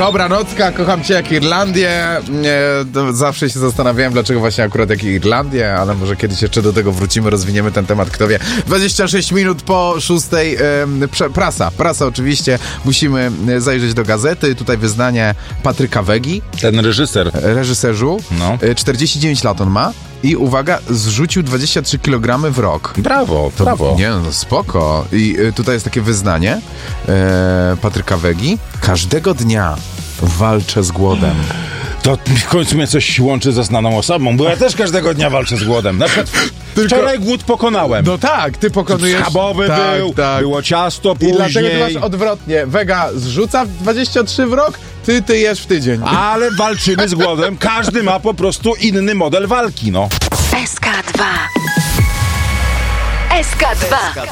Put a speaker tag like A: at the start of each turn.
A: Kobra Nocka, kocham cię jak Irlandię. Zawsze się zastanawiałem, dlaczego właśnie akurat jak Irlandię, ale może kiedyś jeszcze do tego wrócimy, rozwiniemy ten temat, kto wie. 26 minut po 6. Prasa oczywiście. Musimy zajrzeć do gazety. Tutaj wyznanie Patryka Wegi.
B: Ten reżyserzu.
A: No. 49 lat on ma. I uwaga, zrzucił 23 kg w rok.
B: Brawo.
A: Nie, no spoko. I tutaj jest takie wyznanie Patryka Wegi. Każdego dnia walczę z głodem.
B: To w końcu mnie coś łączy ze znaną osobą, bo ja też każdego dnia walczę z głodem. Na przykład wczoraj głód pokonałem.
A: No tak, ty pokonujesz...
B: Schabowy był, było ciasto później.
A: I dlatego ty masz odwrotnie. Wega zrzuca 23 w rok, ty jesz w tydzień.
B: Ale walczymy z głodem. Każdy ma po prostu inny model walki, no.
C: SK2. SK2.